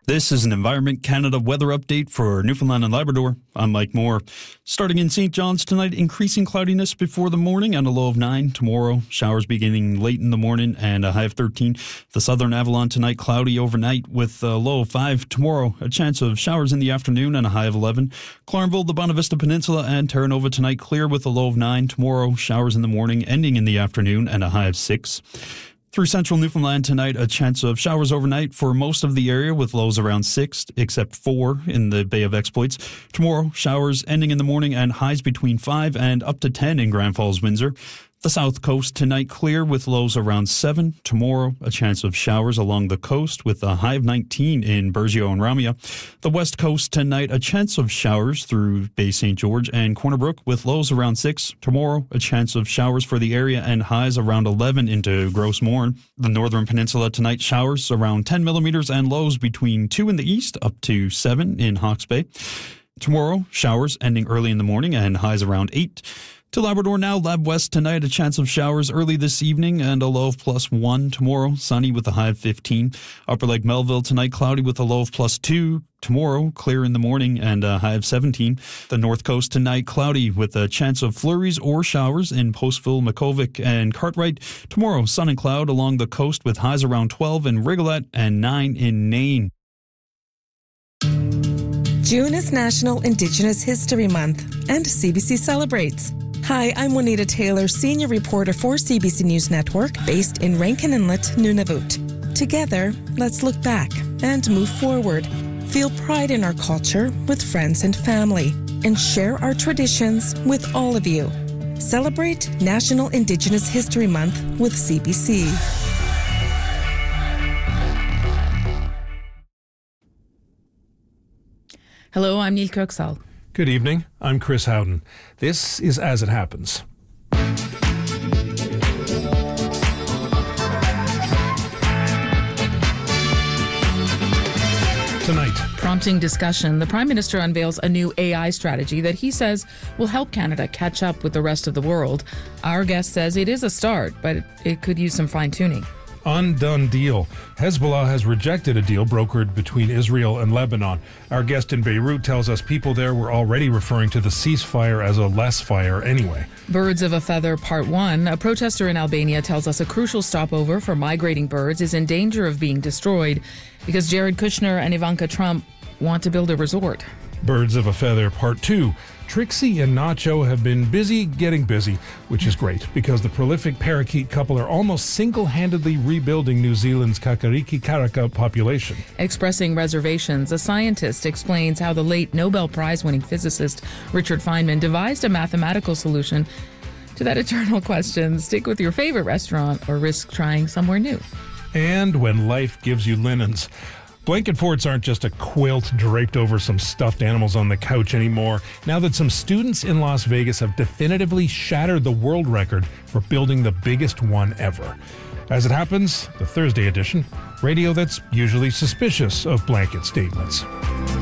This is an Environment Canada weather update for Newfoundland and Labrador. I'm Mike Moore. Starting in St. John's tonight, increasing cloudiness before the morning and a low of 9. Tomorrow, showers beginning late in the morning and a high of 13. The southern Avalon tonight, cloudy overnight with a low of 5. Tomorrow, a chance of showers in the afternoon and a high of 11. Claremville, the Bonavista Peninsula and Terra Nova tonight, clear with a low of 9. Tomorrow, showers in the morning, ending in the afternoon and a high of 6. Through central Newfoundland tonight, a chance of showers overnight for most of the area with lows around 6, except 4 in the Bay of Exploits. Tomorrow, showers ending in the morning and highs between 5 and up to 10 in Grand Falls, Windsor. The south coast tonight clear with lows around 7. Tomorrow, a chance of showers along the coast with a high of 19 in Burgeo and Ramia. The west coast tonight, a chance of showers through Bay St. George and Corner Brook with lows around 6. Tomorrow, a chance of showers for the area and highs around 11 into Gros Morne. The northern peninsula tonight, showers around 10 millimeters and lows between 2 in the east up to 7 in Hawke's Bay. Tomorrow, showers ending early in the morning and highs around 8. To Labrador now, Lab West tonight, a chance of showers early this evening and a low of +1. Tomorrow, sunny with a high of 15. Upper Lake Melville tonight, cloudy with a low of +2. Tomorrow, clear in the morning and a high of 17. The North Coast tonight, cloudy with a chance of flurries or showers in Postville, Makovic and Cartwright. Tomorrow, sun and cloud along the coast with highs around 12 in Rigolet and 9 in Nain. June is National Indigenous History Month, and CBC celebrates. Hi, I'm Juanita Taylor, senior reporter for CBC News Network, based in Rankin Inlet, Nunavut. Together, let's look back and move forward. Feel pride in our culture with friends and family, and share our traditions with all of you. Celebrate National Indigenous History Month with CBC. Hello, I'm Neil Kirksall. Good evening. I'm Chris Howden. This is As It Happens. Tonight. Prompting discussion, the Prime Minister unveils a new AI strategy that he says will help Canada catch up with the rest of the world. Our guest says it is a start, but it could use some fine-tuning. Undone deal. Hezbollah has rejected a deal brokered between Israel and Lebanon. Our guest in Beirut tells us people there were already referring to the ceasefire as a less fire anyway. Birds of a Feather Part 1. A protester in Albania tells us a crucial stopover for migrating birds is in danger of being destroyed because Jared Kushner and Ivanka Trump want to build a resort. Birds of a Feather Part 2. Trixie and Nacho have been busy getting busy, which is great because the prolific parakeet couple are almost single-handedly rebuilding New Zealand's Kakariki Karaka population. Expressing reservations, a scientist explains how the late Nobel Prize-winning physicist Richard Feynman devised a mathematical solution to that eternal question: stick with your favorite restaurant or risk trying somewhere new. And when life gives you linens. Blanket forts aren't just a quilt draped over some stuffed animals on the couch anymore. Now that some students in Las Vegas have definitively shattered the world record for building the biggest one ever. As it happens, the Thursday edition, radio that's usually suspicious of blanket statements.